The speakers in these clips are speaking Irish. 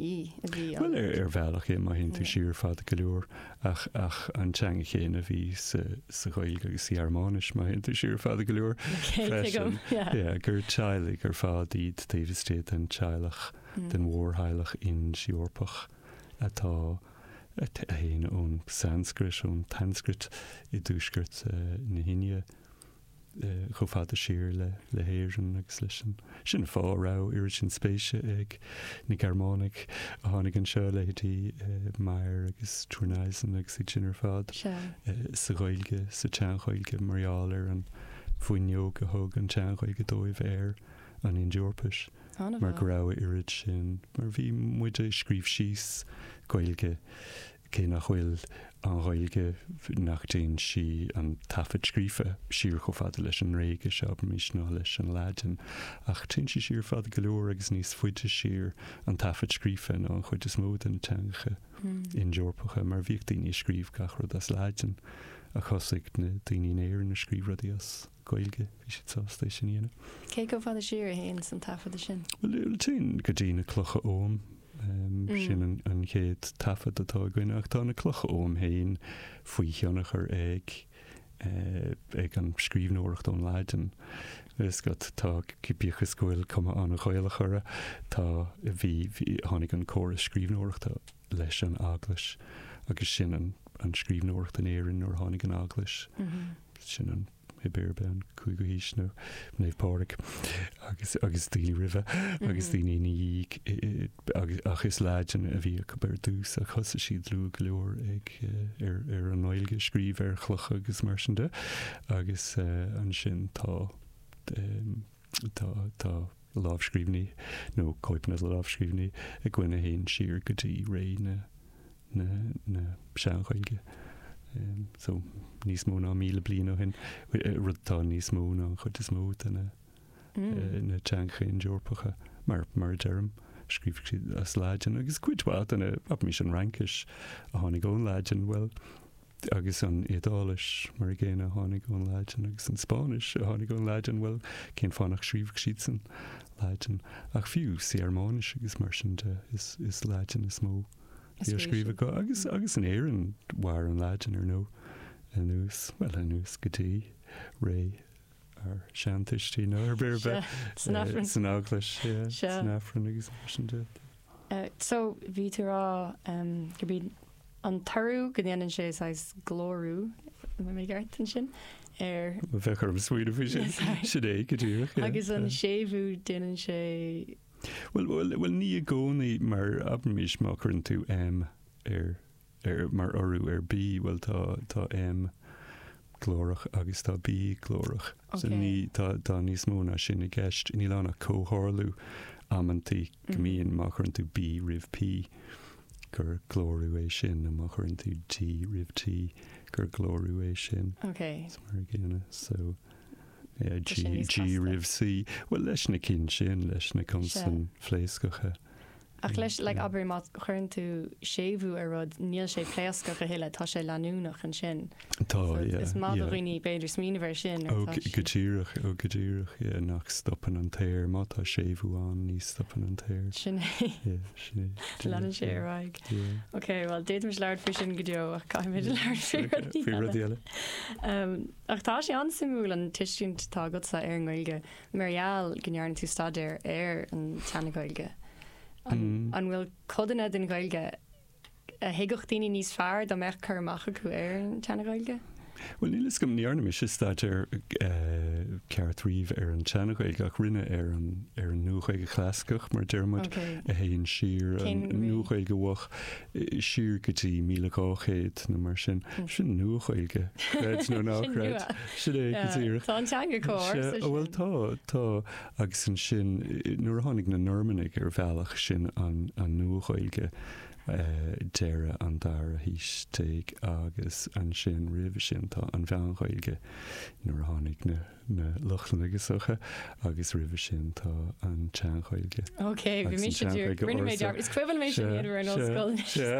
í a bhí. Well bhealach é má hinnta siar fad go leor ach an teanga chéana a bhí sa Ghaeilge agus sa Armánis má hinnta siar fad go leor freisin. Gur teillig gur fád iad David an teilech den mhórthailech in Siorpach atá a héana ón Sanskrit ón Tanscrit I dúsgurt na Hinne go fada siar le héireann agus lei sin fárá iiri sin spéise ag na Germánic a tháinig an seo leití Meir agus Trúnaisen agus i dtínar fad sa Ghaeilge, sa teanghailge mariaal an bhuiineo go thug an teanghailge dóibh an in Deorpais mar go raibh irid sin mar bhí muide scríomh síos Ghaeilge cé nach bhfuil an Ghaeilge nach déan si an tafid scríofa siar go fada leis an réige se aber mís ná leis an láidean ach tin si siar fada go leor agus níos fuide siar an tafid scríofa ná chuid is mód an teanga in Deorpacha mar bhíoh daoine scríomh gachrod as láidean a chosaigh na daoine éireann na scríomhradí as Ghaeilge bhí si tásta sin dhéana. Cé go fada siar a héana san tafid sin? Well tin go dtí na clocha óm sin an chéad tafad atá gine ach tá na clocha óm héin faoi cheannachar ag an scríbhnóireacht ón láidean. Is go tá cipíocha scoil cuma an Ghaeilechara tá bhí tháinig an córas scríbhnóireachta leis an Aglas agus sin an scríbhnóireacht an éireann nó tháinig an Aglas sin an Ibirbe an Cúig go híis nó Néomh agus daoine rimhe agus daoine níig ach is láidean a bhí go bar dús a chosa siad lú go leor ag ar an Ghaeilge scríomh ar chlucha agus mar sin de agus an sin tá lábhscríbhní nó coipanna lábhscríbhní a gcuine héin siar go dtí ré na seanghailge. So níos mó ná 1000 bliain ó hin rudtá níos mó ná chud is mó na teanga in Deorpacha mar dearm scríomh siad as láidean agus cuidhád ana ab mís an rankis a tháinig ón láidean well agus an Iedális mar géine a tháinig ón láidean agus an Spáinis a tháinig ón láidean well cén fánach scríomh siad san láidean ach fiú sa Armánis agus mar sin de is láidean is mó. Bhí scríomh go agus an éireann war an láidean ar nó anús go dtí ré ar seantaistí nó ar beirbe san Aglas san Afran agus mar sin de. So bhí tú rá gur bhí an tarú go dhéanann sé sais glórú mé gartan sin ar bheith am smuoine fao sin si é go dtíach agus an sébhú déanann sé. Well ní a gcónaí mar abmís má chun tú M ar mar orú ar B well tá M glórach agus tá B glórach. So ní tá níos móna sin i gceist ní lána cóthárlú amantí gomíon má chun tú B rih P gur glórú é sin a má chun tú T rih T gur glórú é sin. Okay. So G rih C well leis na cin sin leis na consan phléascacha. Ach leis aber má churn tú sébhú ar rud níl sé phléascacha héile tá sé leanúnach an sin. Tá is má roioine beidir smíine bhar sin. Ó godíireach nach stoppan an téir má tá sébhú an ní stoppan an téir. Sinné lean sé raig. Ok, well déit mis leir fi sin godeo ach caiimiid leir fi. Ach tá sé ansimú an tiiscint tá go sa ar an Ghaeilge mariaal gnearn tú stadéir ar an teanna Ghaeilge. An bhfuil codanna den Ghaeilge a héigeach daoine níos fearr do meach chur amach acu ar an teanna Ghaeilge? Well nílas gom níarna is stáidir ceart riomh ar an teanna Ghaeilge ach rinne ar an nuachaige chlascach mar dearmid a héon siar an nuachaige bhach siar gotí 1800 na mar sin nuachaige réid nó náchréid sin é gotíir. Tá an teanga cóir. Bhfuil tá agus an sin nuair tháinig na Normannig ar bhealach sin an nuachaige deire an dar a hís teig agus an sin rih sin tá an bhean Ghaeilge nuair tháinig na luchlan agus socha agus rih sin tá an tean Ghaeilge. Ok, bhí mí sé rinne méid is cuiban mé sin idir an osscoil.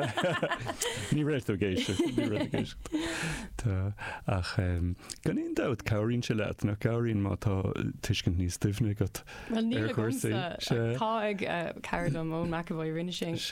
Ní réit ó géisi Tá ach gan on dát cabhraíonn se leat nach cabhraíonn má tá tuiscint níos duimhne got Well níl gomsa cá ag caird am ón McAvoy rinne sin